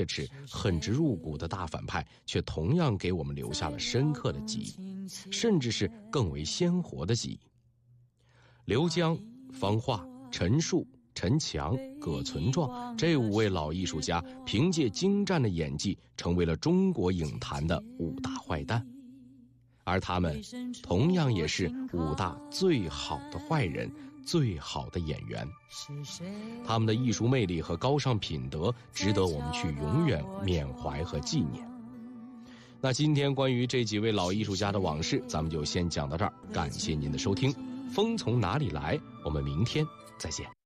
齿、恨之入骨的大反派，却同样给我们留下了深刻的记忆，甚至是更为鲜活的记忆。刘江、方化、陈树、陈强、葛存壮这5位老艺术家，凭借精湛的演技，成为了中国影坛的5大坏蛋。而他们同样也是5大最好的坏人，最好的演员。他们的艺术魅力和高尚品德值得我们去永远缅怀和纪念。那今天关于这几位老艺术家的往事，咱们就先讲到这儿，感谢您的收听。风从哪里来？我们明天再见。